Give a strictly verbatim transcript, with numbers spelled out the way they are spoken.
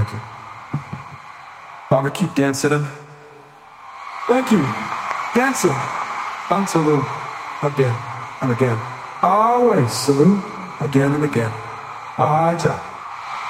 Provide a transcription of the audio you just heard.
Barbecue dancer. Thank you. Dancer. Bounce a little. Again and again. Always salute again and again. Aja.